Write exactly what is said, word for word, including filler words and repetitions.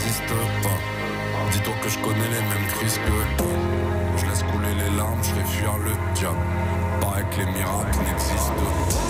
n'existe pas. Dis-toi que je connais les mêmes crises que eux. Je laisse couler les larmes, je ferai fuir le diable. Paraît que les miracles n'existent pas.